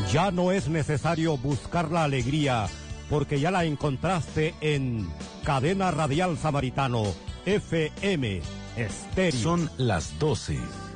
Ya no es necesario buscar la alegría, porque ya la encontraste en Cadena Radial Samaritano, FM Estéreo. Son las 12